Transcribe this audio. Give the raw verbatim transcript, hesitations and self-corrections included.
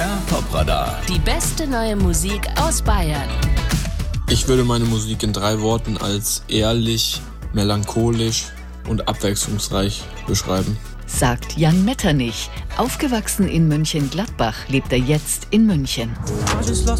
R Top Radar. Die beste neue Musik aus Bayern. Ich würde meine Musik in drei Worten als ehrlich, melancholisch und abwechslungsreich beschreiben. Sagt Jan Metternich. Aufgewachsen in Mönchengladbach, lebt er jetzt in München.